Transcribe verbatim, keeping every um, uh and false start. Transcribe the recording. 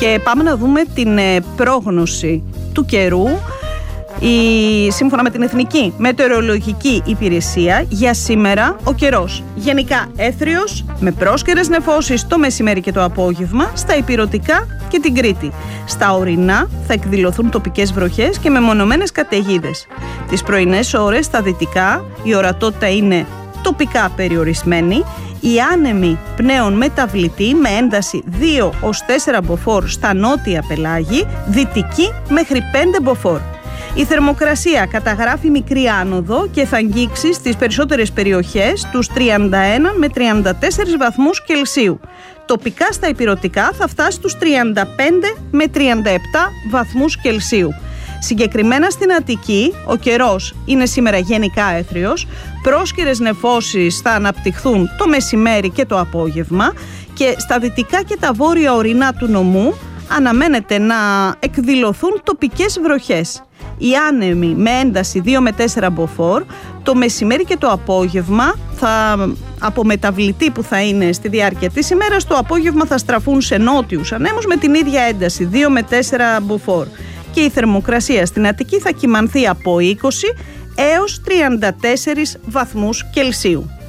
Και πάμε να δούμε την πρόγνωση του καιρού. Η, σύμφωνα με την Εθνική Μετεωρολογική Υπηρεσία, για σήμερα ο καιρός γενικά έθριος, με πρόσκαιρες νεφώσεις το μεσημέρι και το απόγευμα στα ηπειρωτικά και την Κρήτη. Στα ορεινά θα εκδηλωθούν τοπικές βροχές και μεμονωμένες καταιγίδες. Τις πρωινές ώρες στα δυτικά η ορατότητα είναι τοπικά περιορισμένη. Οι άνεμοι πνέων μεταβλητοί με ένταση δύο ως τέσσερα μποφόρ στα νότια πελάγη, δυτική μέχρι πέντε μποφόρ. Η θερμοκρασία καταγράφει μικρή άνοδο και θα αγγίξει στις περισσότερες περιοχές τους τριάντα ένα με τριάντα τέσσερα βαθμούς Κελσίου. Τοπικά στα ηπειρωτικά θα φτάσει στους τριάντα πέντε με τριάντα επτά βαθμούς Κελσίου. Συγκεκριμένα στην Αττική, ο καιρός είναι σήμερα γενικά έθριος, πρόσκαιρες νεφώσεις θα αναπτυχθούν το μεσημέρι και το απόγευμα και στα δυτικά και τα βόρεια ορεινά του νομού αναμένεται να εκδηλωθούν τοπικές βροχές. Οι άνεμοι με ένταση δύο με τέσσερα μποφόρ το μεσημέρι και το απόγευμα θα, από μεταβλητή που θα είναι στη διάρκεια της ημέρας, το απόγευμα θα στραφούν σε νότιους ανέμους με την ίδια ένταση δύο με τέσσερα μποφόρ. Και η θερμοκρασία στην Αττική θα κυμανθεί από είκοσι έως τριάντα τέσσερα βαθμούς Κελσίου.